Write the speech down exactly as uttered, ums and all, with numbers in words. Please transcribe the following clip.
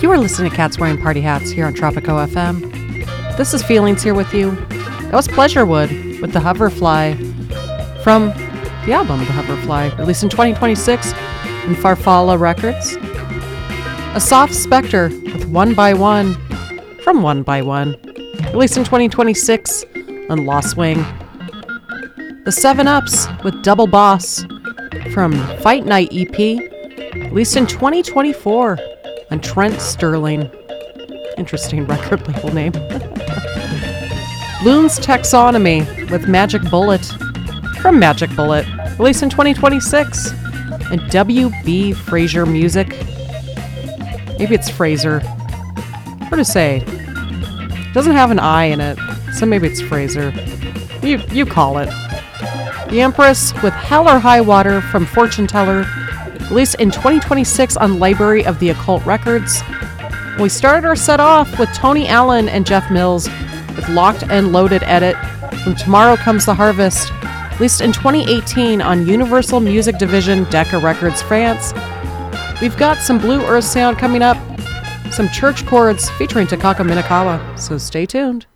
You are listening to Cats Wearing Party Hats here on Tropico F M. This is Feelings here with you. That was Pleasurewood with The Hoverfly from the album The Hoverfly, released in twenty twenty-six in Farfalla Records. A Soft Spectre with One by One from One by One, released in twenty twenty-six on Lost Wing. The Seven Ups with Double Boss from Fight Night E P, released in twenty twenty-four on Trent Sterling. Interesting record label name. Loon's Taxonomy with Magic Bullet from Magic Bullet, released in twenty twenty-six. And W B Fraser Music. Maybe it's Fraser. Hard to say. It doesn't have an I in it, so maybe it's Fraser. You you call it. The Empress with Hell or High Water from Fortune Teller, released in twenty twenty-six on Library of the Occult Records. We started our set off with Tony Allen and Jeff Mills with Locked and Loaded Edit from Tomorrow Comes the Harvest, released in twenty eighteen on Universal Music Division Decca Records France. We've got some Blue Earth sound coming up, some church chords featuring Takako Minakawa, so stay tuned.